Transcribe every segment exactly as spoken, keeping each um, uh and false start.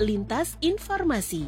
Lintas Informasi.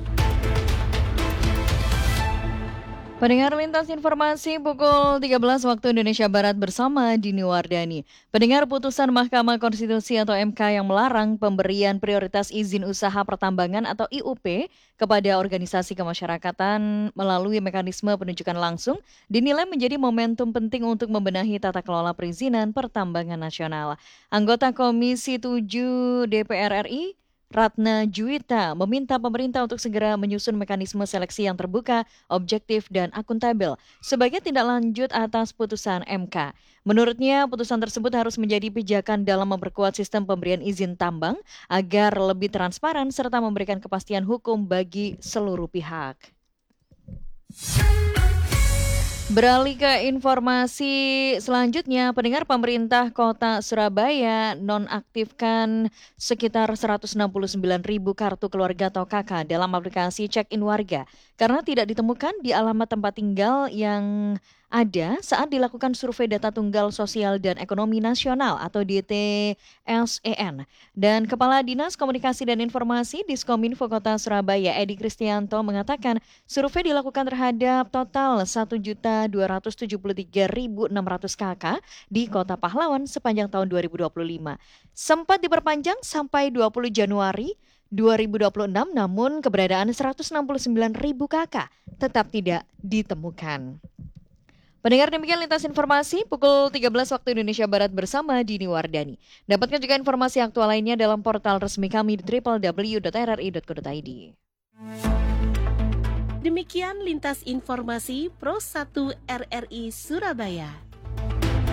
Pendengar Lintas Informasi pukul tiga belas waktu Indonesia Barat bersama Dini Wardani. Pendengar putusan Mahkamah Konstitusi atau M K yang melarang pemberian prioritas izin usaha pertambangan atau I U P kepada organisasi kemasyarakatan melalui mekanisme penunjukan langsung dinilai menjadi momentum penting untuk membenahi tata kelola perizinan pertambangan nasional. Anggota Komisi tujuh D P R R I Ratna Juwita meminta pemerintah untuk segera menyusun mekanisme seleksi yang terbuka, objektif, dan akuntabel sebagai tindak lanjut atas putusan M K. Menurutnya, putusan tersebut harus menjadi pijakan dalam memperkuat sistem pemberian izin tambang agar lebih transparan serta memberikan kepastian hukum bagi seluruh pihak. Beralih ke informasi selanjutnya, pendengar pemerintah Kota Surabaya nonaktifkan sekitar seratus enam puluh sembilan ribu kartu keluarga atau K K dalam aplikasi Check-in Warga karena tidak ditemukan di alamat tempat tinggal yang ada saat dilakukan survei data tunggal sosial dan ekonomi nasional atau D T S E N. Dan Kepala Dinas Komunikasi dan Informasi Diskominfo Kota Surabaya Edi Kristianto mengatakan survei dilakukan terhadap total satu juta dua ratus tujuh puluh tiga ribu enam ratus K K di Kota Pahlawan sepanjang tahun dua ribu dua puluh lima. Sempat diperpanjang sampai dua puluh Januari dua ribu dua puluh enam, namun keberadaan seratus enam puluh sembilan ribu K K tetap tidak ditemukan. Pendengar, demikian Lintas Informasi pukul tiga belas waktu Indonesia Barat bersama Dini Wardani. Dapatkan juga informasi aktual lainnya dalam portal resmi kami di w w w dot r r i dot co dot i d. Demikian Lintas Informasi Pro satu R R I Surabaya.